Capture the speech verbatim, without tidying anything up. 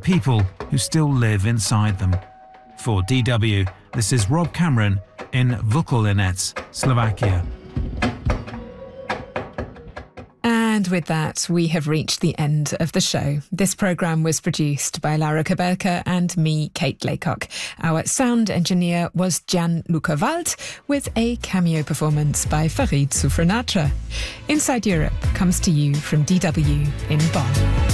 people who still live inside them. For D W, this is Rob Cameron in Vukolinec, Slovakia. And with that, we have reached the end of the show. This programme was produced by Laura Kabelka and me, Kate Laycock. Our sound engineer was Gianluca Wald, with a cameo performance by Farid Sufranatra. Inside Europe comes to you from D W in Bonn.